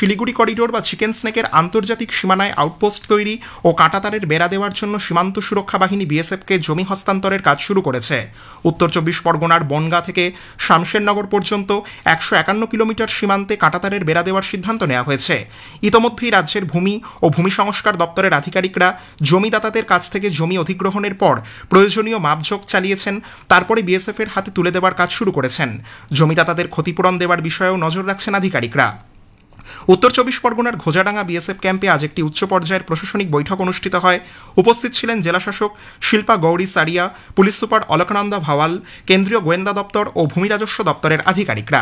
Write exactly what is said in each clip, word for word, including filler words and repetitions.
Siliguri corridor বা chicken স্নেকের আন্তর্জাতিক সীমানায় আউটপোস্ট তৈরি ও কাঁটাতারের বেড়া দেওয়ার জন্য সীমান্ত সুরক্ষা বাহিনী বিএসএফকে জমি হস্তান্তরের কাজ শুরু করেছে। উত্তর চব্বিশ পরগনার বনগাঁ থেকে শামশেরনগর পর্যন্ত একশো একান্ন কিলোমিটার সীমান্তে কাঁটাতারের বেড়া দেওয়ার সিদ্ধান্ত নেওয়া হয়েছে। ইতোমধ্যেই রাজ্যের ভূমি ও ভূমি সংস্কার দপ্তরের আধিকারিকরা জমিদাতাদের কাছ থেকে জমি অধিগ্রহণের পর প্রয়োজনীয় মাপঝোঁক চালিয়েছেন, তারপরে বিএসএফ এর হাতে তুলে দেওয়ার কাজ শুরু করেছেন। জমিদাতাদের ক্ষতিপূরণ দেওয়ার বিষয়েও নজর রাখছেন আধিকারিকরা। উত্তর চব্বিশ পরগনার ঘোজাডাঙ্গা বিএসএফ ক্যাম্পে আজ একটি উচ্চ পর্যায়ের প্রশাসনিক বৈঠক অনুষ্ঠিত হয়। উপস্থিত ছিলেন জেলাশাসক শিল্পা গৌরী সারিয়া, পুলিশ সুপার অলকানন্দা ভাওয়াল, কেন্দ্রীয় গোয়েন্দা দপ্তর ও ভূমি রাজস্ব দপ্তরের আধিকারিকরা।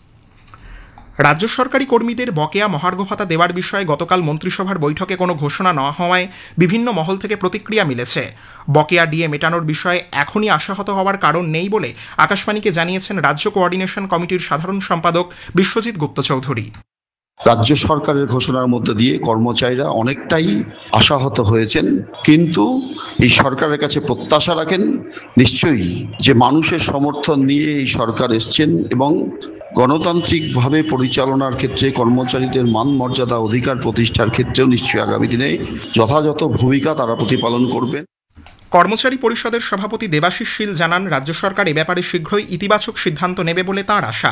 রাজ্য সরকারি কর্মীদের বকেয়া মহার্ঘ ভাতা দেওয়ার বিষয়ে গতকাল মন্ত্রিসভার বৈঠকে কোনো ঘোষণা না হওয়ায় বিভিন্ন মহল থেকে প্রতিক্রিয়া মিলেছে। বকেয়া ডিএ মেটানোর বিষয়ে এখনই আশাহত হওয়ার কারণ নেই বলে আকাশবাণীকে জানিয়েছেন রাজ্য কোঅর্ডিনেশন কমিটির সাধারণ সম্পাদক বিশ্বজিৎ গুপ্ত চৌধুরী। রাজ্য সরকারের ঘোষণার মধ্যে দিয়ে কর্মচারীরা অনেকটাই আশাহত হয়েছেন, কিন্তু এই সরকারের কাছে প্রত্যাশা রাখেন নিশ্চয়ই যে মানুষের সমর্থন নিয়ে এই সরকার এসছেন এবং গণতান্ত্রিকভাবে পরিচালনার ক্ষেত্রে কর্মচারীদের মান মর্যাদা অধিকার প্রতিষ্ঠার ক্ষেত্রেও নিশ্চয়ই আগামী দিনে যথাযথ ভূমিকা তারা প্রতিপালন করবেন। কর্মচারী পরিষদের সভাপতি দেবাশিস শীল জানান, রাজ্য সরকার এ ব্যাপারে শীঘ্রই ইতিবাচক সিদ্ধান্ত নেবে বলে তাঁর আশা।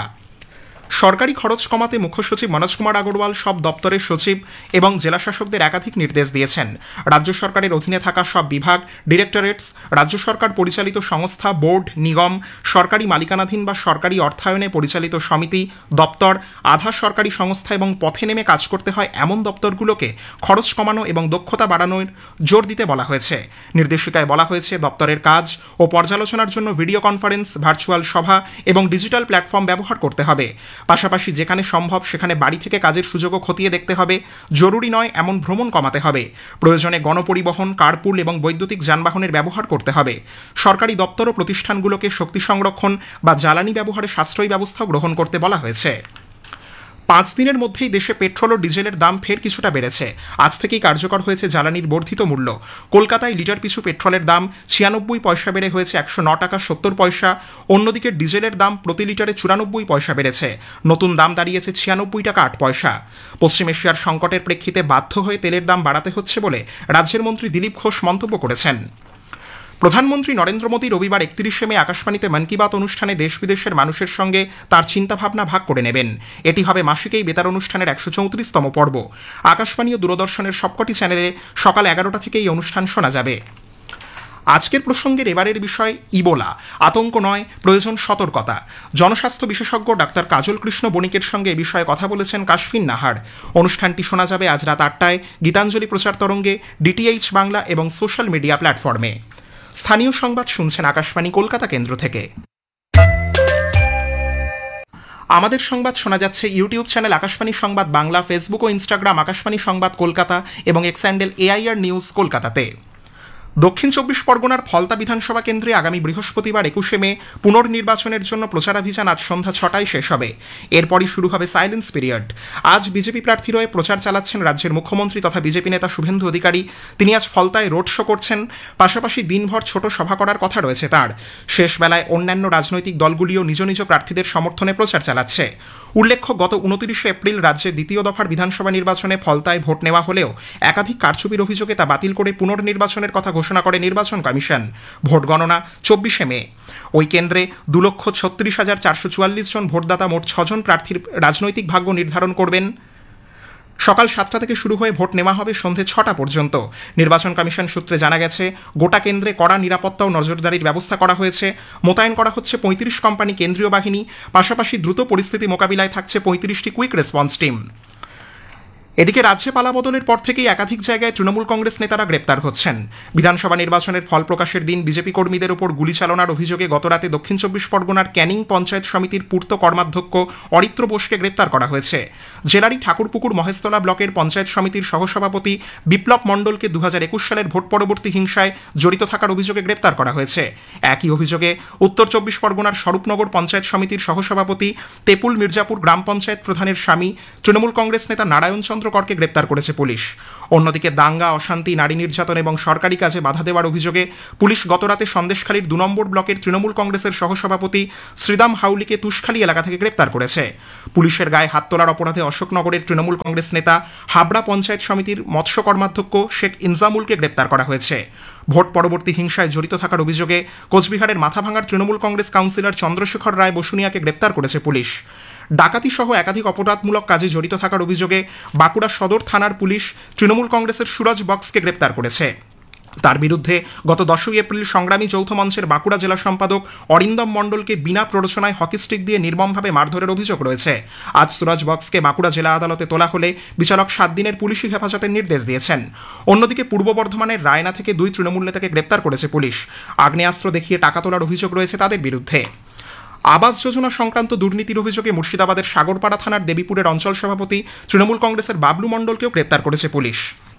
সরকারি খরচ কমাতে মুখ্য সচিব মনোজ কুমার আগরওয়াল সব দপ্তরের সচিব এবং জেলাশাসকদের একাধিক নির্দেশ দিয়েছেন। রাজ্য সরকারের অধীনে থাকা সব বিভাগ, ডিরেক্টরেটস, রাজ্য সরকার পরিচালিত সংস্থা, বোর্ড, নিগম, সরকারি মালিকানাধীন বা সরকারি অর্থায়নে পরিচালিত সমিতি, দপ্তর, আধা সরকারি সংস্থা এবং পথে নেমে কাজ করতে হয় এমন দপ্তরগুলোকে খরচ কমানো এবং দক্ষতা বাড়ানোর জোর দিতে বলা হয়েছে। নির্দেশিকায় বলা হয়েছে, দপ্তরের কাজ ও পর্যালোচনার জন্য ভিডিও কনফারেন্স, ভার্চুয়াল সভা এবং ডিজিটাল প্ল্যাটফর্ম ব্যবহার করতে হবে। পাশাপাশি যেখানে সম্ভব সেখানে বাড়ি থেকে কাজের সুযোগও খতিয়ে দেখতে হবে। জরুরি নয় এমন ভ্রমণ কমাতে হবে। প্রয়োজনে গণপরিবহন, কারপুল এবং বৈদ্যুতিক যানবাহনের ব্যবহার করতে হবে। সরকারি দপ্তর ও প্রতিষ্ঠানগুলোকে শক্তি সংরক্ষণ বা জ্বালানি ব্যবহারে সাশ্রয়ী ব্যবস্থা গ্রহণ করতে বলা হয়েছে। পাঁচ দিনের মধ্যেই দেশে পেট্রোল ও ডিজেলের দাম ফের কিছুটা বেড়েছে। আজ থেকেই কার্যকর হয়েছে জ্বালানির বর্ধিত মূল্য। কলকাতায় লিটার পিছু পেট্রোলের দাম ছিয়ানব্বই পয়সা বেড়ে হয়েছে একশো ন টাকা সত্তর পয়সা। অন্যদিকে ডিজেলের দাম প্রতি লিটারে চুরানব্বই পয়সা বেড়েছে। নতুন দাম দাঁড়িয়েছে ছিয়ানব্বই টাকা আট পয়সা। পশ্চিম এশিয়ার সংকটের প্রেক্ষিতে বাধ্য হয়ে তেলের দাম বাড়াতে হচ্ছে বলে রাজ্যের মন্ত্রী দিলীপ ঘোষ মন্তব্য করেছেন। প্রধানমন্ত্রী নরেন্দ্র মোদী রবিবার একত্রিশে মে আকাশবাণীতে মন কি বাত অনুষ্ঠানে দেশ বিদেশের মানুষের সঙ্গে তার চিন্তাভাবনা ভাগ করে নেবেন। এটি হবে মাসিক এই বেতার অনুষ্ঠানের একশো চৌত্রিশতম পর্ব। আকাশবাণী ও দূরদর্শনের সবকটি চ্যানেলে সকাল এগারোটা থেকে এই অনুষ্ঠান শোনা যাবে। আজকের প্রসঙ্গের এবারের বিষয় ইবোলা। আতঙ্ক নয়, প্রয়োজন সতর্কতা। জনস্বাস্থ্য বিশেষজ্ঞ ডাক্তার কাজল কৃষ্ণ বণিকের সঙ্গে এ বিষয়ে কথা বলেছেন কাশফিন নাহার। অনুষ্ঠানটি শোনা যাবে আজ রাত আটটায় গীতাঞ্জলি প্রচার তরঙ্গে, ডিটিএইচ বাংলা এবং সোশ্যাল মিডিয়া প্ল্যাটফর্মে। স্থানীয় সংবাদ শুনছেন আকাশবাণী কলকাতা কেন্দ্র থেকে। আমাদের সংবাদ শোনা যাচ্ছে ইউটিউব চ্যানেল আকাশবাণী সংবাদ বাংলা, ফেসবুক ও ইনস্টাগ্রাম আকাশবাণী সংবাদ কলকাতা এবং এক্স হ্যান্ডেল এআইআর নিউজ কলকাতাতে। দক্ষিণ চব্বিশ পরগনার ফলতা বিধানসভা কেন্দ্রে আগামী বৃহস্পতিবার একুশে মে পুনর্নির্বাচনের জন্য প্রচারাভিযান আজ সন্ধ্যা ছটায় শেষ হবে। এরপরই শুরু হবে সাইলেন্স পিরিয়ড। আজ বিজেপি প্রার্থীর হয়ে প্রচার চালাচ্ছেন রাজ্যের মুখ্যমন্ত্রী তথা বিজেপি নেতা শুভেন্দু অধিকারী। তিনি আজ ফলতায় রোড শো করছেন। পাশাপাশি দিনভর ছোট সভা করার কথা রয়েছে তাঁর। শেষ বেলায় অন্যান্য রাজনৈতিক দলগুলিও নিজ নিজ প্রার্থীদের সমর্থনে প্রচার চালাচ্ছে। উল্লেখ্য, গত উনত্রিশে এপ্রিল রাজ্যের দ্বিতীয় দফার বিধানসভা নির্বাচনে ফলতায় ভোট নেওয়া হলেও একাধিক কারচুপির অভিযোগে তা বাতিল করে পুনর্নির্বাচনের কথা ঘোষণা করে নির্বাচন কমিশন। ভোট গণনা চব্বিশে মে। ওই কেন্দ্রে দু লক্ষ ছত্রিশ হাজার চারশো চুয়াল্লিশ জন ভোটদাতা মোট ছজন প্রার্থীর রাজনৈতিক ভাগ্য নির্ধারণ করবেন। সকাল সাতটা থেকে শুরু হয়ে ভোট নেওয়া হবে সন্ধে ছটা পর্যন্ত। নির্বাচন কমিশন সূত্রে জানা গেছে, গোটা কেন্দ্রে কড়া নিরাপত্তা ও নজরদারির ব্যবস্থা করা হয়েছে। মোতায়েন করা হচ্ছে পঁয়ত্রিশ কোম্পানি কেন্দ্রীয় বাহিনী। পাশাপাশি দ্রুত পরিস্থিতি মোকাবিলায় থাকছে পঁয়ত্রিশটি কুইক রেসপন্স টিম। এদিকে রাজ্যে পালাবদলের পর থেকেই একাধিক জায়গায় তৃণমূল কংগ্রেস নেতারা গ্রেপ্তার হচ্ছেন। বিধানসভা নির্বাচনের ফল প্রকাশের দিন বিজেপি কর্মীদের ওপর গুলি চালনার অভিযোগে গতরাতে দক্ষিণ চব্বিশ পরগনার ক্যানিং পঞ্চায়েত সমিতির পূর্ত কর্মাধ্যক্ষ অরিত্র বোসকে গ্রেপ্তার করা হয়েছে। জেলারই ঠাকুরপুকুর মহেশতলা ব্লকের পঞ্চায়েত সমিতির সহসভাপতি বিপ্লব মণ্ডলকে দু হাজার একুশ সালের ভোট পরবর্তী হিংসায় জড়িত থাকার অভিযোগে গ্রেপ্তার করা হয়েছে। একই অভিযোগে উত্তর চব্বিশ পরগনার স্বরূপনগর পঞ্চায়েত সমিতির সহসভাপতি তেপুল মির্জাপুর গ্রাম পঞ্চায়েত প্রধানের স্বামী তৃণমূল কংগ্রেস নেতা নারায়ণ চন্দ্র চন্দ্র করকে গ্রেপ্তার করেছে পুলিশ। অন্যদিকে দাঙ্গা, অশান্তি, নারী নির্যাতন এবং সরকারি কাজে বাধা দেওয়ার অভিযোগে পুলিশ গতরাতে সন্দেশখালীর দু নম্বর ব্লকের তৃণমূল কংগ্রেসের সহসভাপতি শ্রীদাম হাউলিকে তুষখালী এলাকা থেকে গ্রেপ্তার করেছে। পুলিশের গায়ে হাত তোলার অপরাধে অশোকনগরের তৃণমূল কংগ্রেস নেতা হাবড়া পঞ্চায়েত সমিতির মৎস্য কর্মাধ্যক্ষ শেখ ইনজামুলকে গ্রেপ্তার করা হয়েছে। ভোট পরবর্তী হিংসায় জড়িত থাকার অভিযোগে কোচবিহারের মাথাভাঙার তৃণমূল কংগ্রেস কাউন্সিলর চন্দ্রশেখর রায় বসুনিয়াকে গ্রেপ্তার করেছে পুলিশ। ডাকাতি সহ একাধিক অপরাধমূলক কাজে জড়িত থাকার অভিযোগে বাঁকুড়া সদর থানার পুলিশ তৃণমূল কংগ্রেসের সুরজ বক্সকে গ্রেপ্তার করেছে। তার বিরুদ্ধে গত দশই এপ্রিল সংগ্রামী যৌথ মঞ্চের বাঁকুড়া জেলা সম্পাদক অরিন্দম মণ্ডলকে বিনা প্ররোচনায় হকি স্টিক দিয়ে নির্মমভাবে মারধরের অভিযোগ রয়েছে। আজ সুরজ বক্সকে বাঁকুড়া জেলা আদালতে তোলা হলে বিচারক সাত দিনের পুলিশি হেফাজতের নির্দেশ দিয়েছেন। অন্যদিকে পূর্ব বর্ধমানের রায়না থেকে দুই তৃণমূল নেতাকে গ্রেপ্তার করেছে পুলিশ। আগ্নেয়াস্ত্র দেখিয়ে টাকা তোলার অভিযোগ রয়েছে তাদের বিরুদ্ধে। আবাস যোজনা সংক্রান্ত দুর্নীতির অভিযোগে মুর্শিদাবাদের সাগরপাড়া থানার দেবীপুরের অঞ্চল সভাপতি তৃণমূল কংগ্রেসের বাবলু মণ্ডলকেও গ্রেপ্তার করেছে পুলিশ।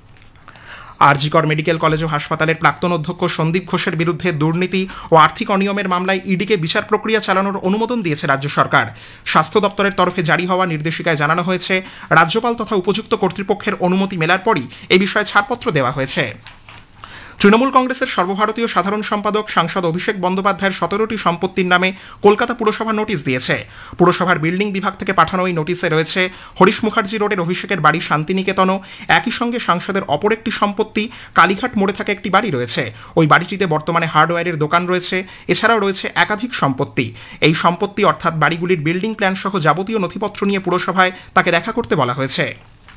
আরজিকর মেডিকেল কলেজ ও হাসপাতালের প্রাক্তন অধ্যক্ষ সন্দীপ ঘোষের বিরুদ্ধে দুর্নীতি ও আর্থিক অনিয়মের মামলায় ইডিকে বিচার প্রক্রিয়া চালানোর অনুমোদন দিয়েছে রাজ্য সরকার। স্বাস্থ্য দপ্তরের তরফে জারি হওয়া নির্দেশিকায় জানানো হয়েছে, রাজ্যপাল তথা উপযুক্ত কর্তৃপক্ষের অনুমতি মেলার পরই এই বিষয়ে ছাড়পত্র দেওয়া হয়েছে। তৃণমূল কংগ্রেসের সর্বভারতীয় সাধারণ সম্পাদক সাংসদ অভিষেক বন্দ্যোপাধ্যায়ের সতেরোটি সম্পত্তির নামে কলকাতা পুরসভা নোটিশ দিয়েছে। পুরসভার বিল্ডিং বিভাগ থেকে পাঠানো এই নোটিশে রয়েছে হরিশ মুখার্জি রোডের অভিষেকের বাড়ি শান্তিনিকেতনও, একই সঙ্গে সাংসদের অপর একটি সম্পত্তি কালীঘাট মোড়ে থাকা একটি বাড়ি রয়েছে। ওই বাড়িটিতে বর্তমানে হার্ডওয়্যারের দোকান রয়েছে। এছাড়াও রয়েছে একাধিক সম্পত্তি। এই সম্পত্তি অর্থাৎ বাড়িগুলির বিল্ডিং প্ল্যান সহ যাবতীয় নথিপত্র নিয়ে পুরসভায় তাকে দেখা করতে বলা হয়েছে।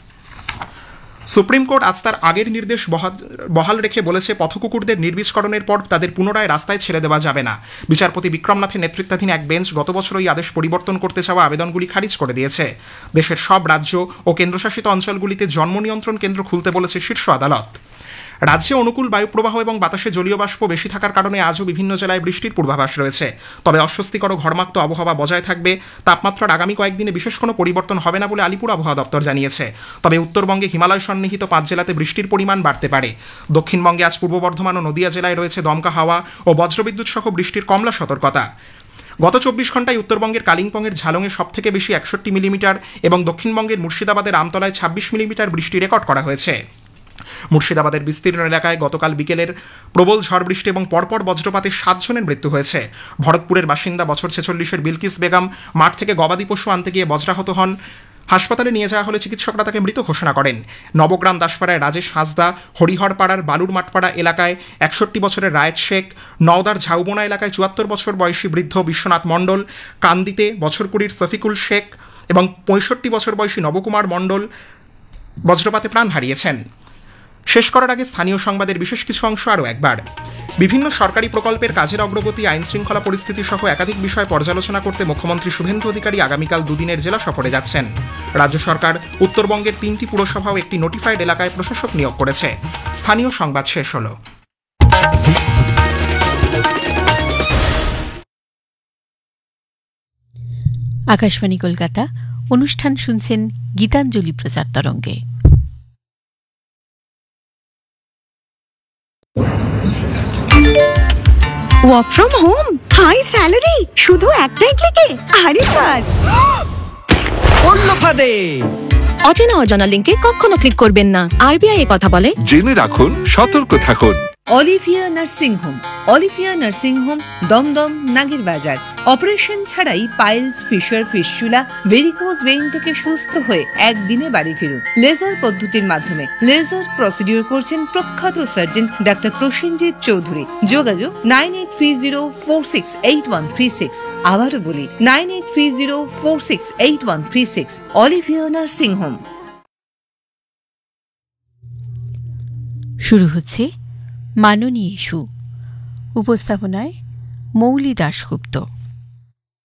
সুপ্রিম কোর্ট আজ তার আগের নির্দেশ বহাল রেখে বলেছে, পথকুকুরদের নির্বীজকরণের পর তাদের পুনরায় রাস্তায় ছেড়ে দেওয়া যাবে না। বিচারপতি বিক্রমনাথের নেতৃত্বাধীন এক বেঞ্চ গত বছর ওই আদেশ পরিবর্তন করতে চাওয়া আবেদনগুলি খারিজ করে দিয়েছে। দেশের সব রাজ্য ও কেন্দ্রশাসিত অঞ্চলগুলিতে জন্ম নিয়ন্ত্রণ কেন্দ্র খুলতে বলেছে শীর্ষ আদালত। রাজ্যে অনুকূল বায়ুপ্রবাহ এবং বাতাসে জলীয় বাষ্প বেশি থাকার কারণে আজও বিভিন্ন জেলায় বৃষ্টির পূর্বাভাস রয়েছে। তবে অস্বস্তিকর ও ঘর্মাক্ত আবহাওয়া বজায় থাকবে। তাপমাত্রার আগামী কয়েকদিনে বিশেষ কোনো পরিবর্তন হবে না বলে আলিপুর আবহাওয়া দপ্তর জানিয়েছে। তবে উত্তরবঙ্গে হিমালয় সন্নিহিত পাঁচ জেলাতে বৃষ্টির পরিমাণ বাড়তে পারে। দক্ষিণবঙ্গে আজ পূর্ব বর্ধমান ও নদিয়া জেলায় রয়েছে দমকা হাওয়া ও বজ্রবিদ্যুৎ সহ বৃষ্টির কমলা সতর্কতা। গত চব্বিশ ঘন্টায় উত্তরবঙ্গের কালিম্পংয়ের ঝালংয়ে সব থেকে বেশি একষট্টি মিলিমিটার এবং দক্ষিণবঙ্গের মুর্শিদাবাদের আমতলায় ছাব্বিশ মিলিমিটার বৃষ্টি রেকর্ড করা হয়েছে। মুর্শিদাবাদের বিস্তীর্ণ এলাকায় গতকাল বিকেলের প্রবল ঝড় বৃষ্টি এবং পরপর বজ্রপাতে সাতজনের মৃত্যু হয়েছে। ভরতপুরের বাসিন্দা বছর ছেচল্লিশের বিলকিস বেগম মাঠ থেকে গবাদি পশু আনতে গিয়ে বজ্রাহত হন। হাসপাতালে নিয়ে যাওয়া হলে চিকিৎসকরা তাকে মৃত ঘোষণা করেন। নবগ্রাম দাসপাড়ায় রাজেশ হাঁসদা, হরিহরপাড়ার বালুর মাঠপাড়া এলাকায় একষট্টি বছরের রায়েত শেখ, নওদার ঝাউবোনা এলাকায় চুয়াত্তর বছর বয়সী বৃদ্ধ বিশ্বনাথ মণ্ডল, কান্দিতে বছর কুড়ির সফিকুল শেখ এবং পঁয়ষট্টি বছর বয়সী নবকুমার মণ্ডল বজ্রপাতে প্রাণ হারিয়েছেন। শেষ করার আগে স্থানীয় সংবাদের বিশেষ কিছু অংশ আরও একবার। বিভিন্ন সরকারি প্রকল্পের কাজের অগ্রগতি, আইন শৃঙ্খলা পরিস্থিতি সহ একাধিক বিষয় পর্যালোচনা করতে মুখ্যমন্ত্রী শুভেন্দু অধিকারী আগামীকাল দুদিনের জেলা সফরে যাচ্ছেন। রাজ্য সরকার উত্তরবঙ্গের তিনটি পুরসভা ও একটি নোটিফাইড এলাকায় প্রশাসক নিয়োগ করেছে। স্থানীয় সংবাদ শেষ হল। আকাশবাণী কলকাতা, অনুষ্ঠান শুনছেন গীতাঞ্জলি প্রচার তরঙ্গে। Work from home, high salary, শুধু একটাই ক্লিকে। আরে বাস, পড়ল ফাঁদে। অচেনা অজানা লিঙ্কে কখনো ক্লিক করবেন না। আরবিআই এ কথা বলে। জেনে রাখুন, সতর্ক থাকুন। Olivia nursing home. Olivia nursing home, Dumdum, নাগের বাজার। অপারেশন ছাড়াই piles, fisher, fistula, varicose vein থেকে সুস্থ হয়ে একদিনে বাড়ি ফিরুন লেজার পদ্ধতির মাধ্যমে। লেজার প্রসিডিউর করছেন প্রখ্যাত সার্জন ডাক্তার প্রসেনজিৎ চৌধুরী। যোগাযোগ nine eight three zero four six eight one three six. আবারও বলি nine eight three zero four six eight one three six. Olivia nursing home. শুরু হচ্ছে মাননীয় ইস্যু। উপস্থাপনায় মৌলি দাশগুপ্ত।